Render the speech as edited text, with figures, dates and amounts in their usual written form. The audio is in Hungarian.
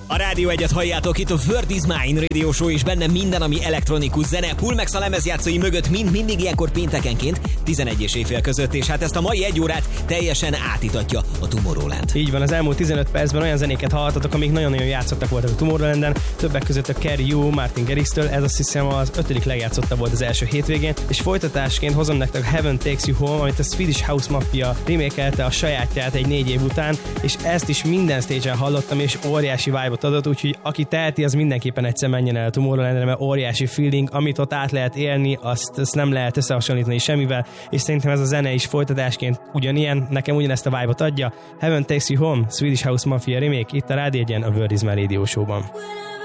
A Rádió 1-et halljátok, itt a Word is Mine Radio Show, és benne minden, ami elektronikus zene. Pulmex a lemezjátszói mögött mindig ilyenkor péntekenként 11 és éjfél között, és hát ezt a mai egy órát teljesen átítatja a Tomorrowland. Így van, az elmúlt 15 percben olyan zenéket hallhatatok, amik nagyon-nagyon játszottak voltak a Tomorrowlanden, többek között a Carry You, Martin Garrix-től, ez azt hiszem az 5. legjátszotta volt az első hétvégén, és folytatásként hozom nektek a Heaven Takes You Home, amit a Swedish House Mafia remékelte a sajátját egy 4 év után, és ezt is minden stage-en hallottam, és óriási vibe-ot adott, úgyhogy aki teheti, az mindenképpen egyszer menjen el a Tomorrowlandre, mert óriási feeling, amit ott át lehet élni, azt nem lehet összehasonlítani semmivel, és szerintem ez a zene is folytatásként ugyanilyen, nekem ugyanezt a vibe-ot adja. Heaven Takes You Home, Swedish House Mafia remake, itt a Rádió 1-en, a Word is My Radio Show-ban.